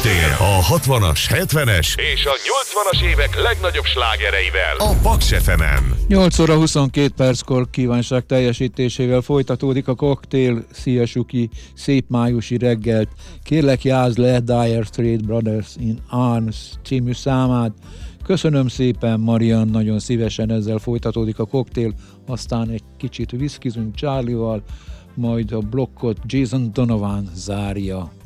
Koktél a 60-as, 70-es és a 80-as évek legnagyobb slágereivel a Paks FM-en. 8 óra 22 perckor kívánság teljesítésével folytatódik a Koktél. Szia Suki, szép májusi reggelt. Kérlek jázd le Dire Straits Brothers in Arms című számát. Köszönöm szépen, Marian, nagyon szívesen. Ezzel folytatódik a Koktél, aztán egy kicsit viszkizünk Charlie-val, majd a blokkot Jason Donovan zárja.